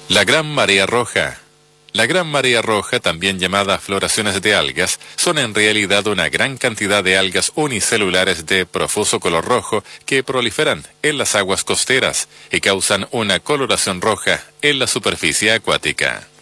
La Gran Marea Roja. La Gran Marea Roja, también llamada floraciones de algas, son en realidad una gran cantidad de algas unicelulares de profuso color rojo que proliferan en las aguas costeras y causan una coloración roja en la superficie acuática.